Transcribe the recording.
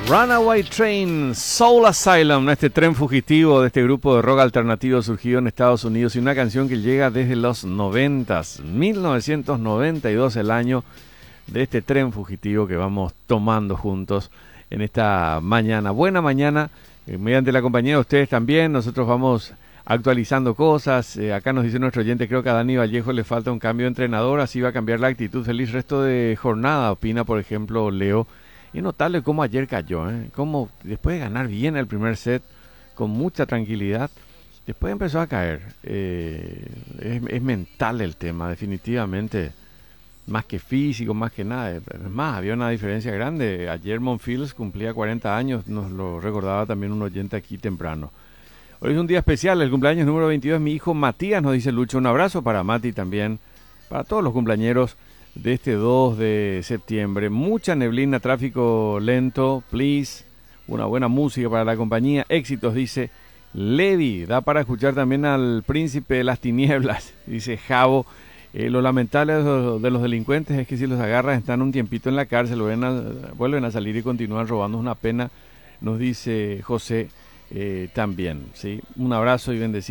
Runaway Train, Soul Asylum, este tren fugitivo de este grupo de rock alternativo surgido en Estados Unidos y una canción que llega desde los 90s, 1992 el año de este tren fugitivo que vamos tomando juntos en esta mañana. Buena mañana, mediante la compañía de ustedes también, nosotros vamos actualizando cosas. Acá nos dice nuestro oyente, creo que a Dani Vallejo le falta un cambio de entrenador, así va a cambiar la actitud. Feliz resto de jornada, opina por ejemplo Leo. Y notable cómo ayer cayó, cómo después de ganar bien el primer set, con mucha tranquilidad, después empezó a caer. Es mental el tema, definitivamente, más que físico, más que nada. Es más, había una diferencia grande. Ayer Monfils cumplía 40 años, nos lo recordaba también un oyente aquí temprano. Hoy es un día especial, el cumpleaños número 22 de mi hijo Matías, nos dice Lucho. Un abrazo para Mati también, para todos los cumpleañeros de este 2 de septiembre. Mucha neblina, tráfico lento, please. Una buena música para la compañía. Éxitos, dice Levi. Da para escuchar también al príncipe de las tinieblas, dice Javo. Lo lamentable de los delincuentes es que si los agarran están un tiempito en la cárcel, vuelven a salir y continúan robando. Una pena, nos dice José también. ¿Sí? Un abrazo y bendecido.